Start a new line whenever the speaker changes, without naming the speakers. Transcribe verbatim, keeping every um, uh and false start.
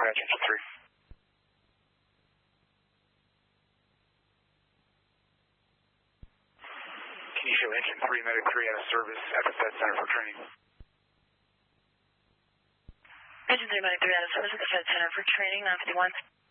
Roger, engine three. Can you show engine three, medic three out of service at the Fed Center for training?
Engine three, medic three out of service at the Fed Center for training, nine fifty-one.